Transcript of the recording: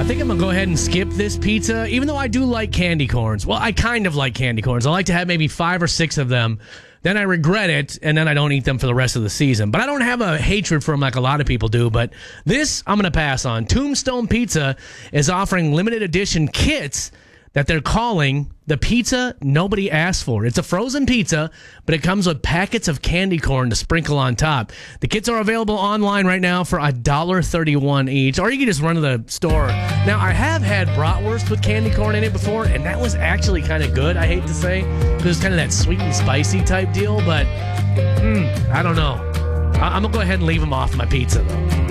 think I'm going to go ahead and skip this pizza, even though I do like candy corns. Well, I kind of like candy corns. I like to have maybe 5 or 6 of them. Then I regret it, and then I don't eat them for the rest of the season. But I don't have a hatred for them like a lot of people do. But this, I'm going to pass on. Tombstone Pizza is offering limited edition kits that they're calling the pizza nobody asked for. It's a frozen pizza, but it comes with packets of candy corn to sprinkle on top. The kits are available online right now for $1.31 each, or you can just run to the store. Now, I have had bratwurst with candy corn in it before, and that was actually kind of good, I hate to say, because it's kind of that sweet and spicy type deal, but I don't know. I'm going to go ahead and leave them off my pizza, though.